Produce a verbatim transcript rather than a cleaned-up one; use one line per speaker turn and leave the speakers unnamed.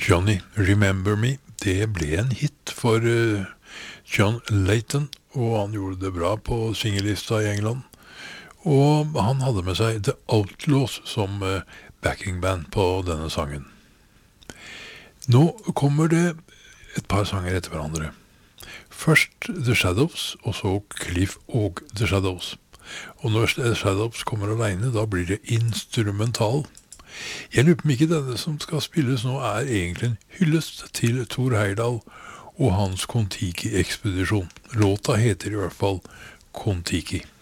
Johnny Remember Me, det ble en hit for uh, John Layton, og han gjorde det bra på singellista i England. Og han hadde med seg The Outlaws som uh, backingband på denne sangen. Nå kommer det et par sanger etter hverandre. Først The Shadows, og så Cliff og The Shadows. Og når The Shadows kommer alene, da blir det instrumental. Jeg lurer på om ikke denne som skal spilles nå er egentlig en hyllest til Thor Heyerdahl og hans Kon-Tiki-ekspedisjon. Låta heter i hvert fall Kon-Tiki.